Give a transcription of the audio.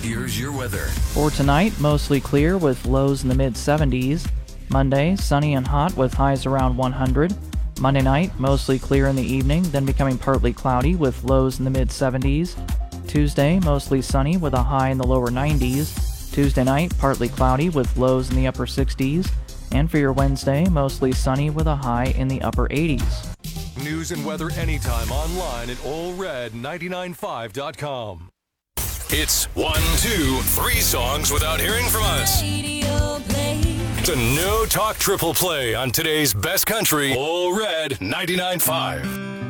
Here's your weather. For tonight, mostly clear with lows in the mid-70s. Monday, sunny and hot with highs around 100. Monday night, mostly clear in the evening, then becoming partly cloudy with lows in the mid-70s. Tuesday, mostly sunny with a high in the lower 90s. Tuesday night, partly cloudy with lows in the upper 60s. And for your Wednesday, mostly sunny with a high in the upper 80s. News and weather anytime online at allred995.com. It's 1, 2, 3 songs without hearing from us. It's a no talk triple play on today's best country, All Red 99.5.